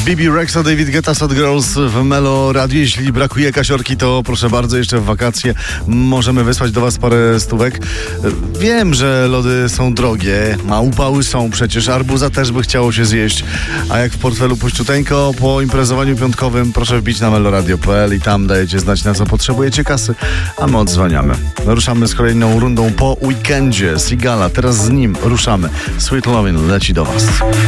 Bibi Rexa, David Guetta, Sad Girls w Melo Radio. Jeśli brakuje kasiorki, to proszę bardzo, jeszcze w wakacje możemy wysłać do was parę stówek. Wiem, że lody są drogie, a upały są przecież, arbuza też by chciało się zjeść. A jak w portfelu puściuteńko, po imprezowaniu piątkowym proszę wbić na meloradio.pl i tam dajecie znać, na co potrzebujecie kasy, a my odzwaniamy. Ruszamy z kolejną rundą po weekendzie. Sigala, teraz z nim ruszamy. Sweet Lovin' leci do was.